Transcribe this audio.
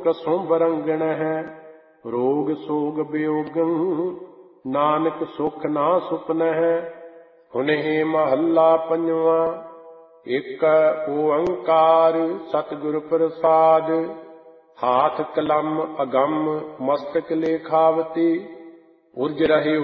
कसों बरंगण है। रोग सोग वियोगं नानक सुख ना सुपन है। हुनहि महला पंजवा एक ओंकार सतगुर प्रसाद। हाथ कलम अगम मस्तक लेखावती। उर्ज रहे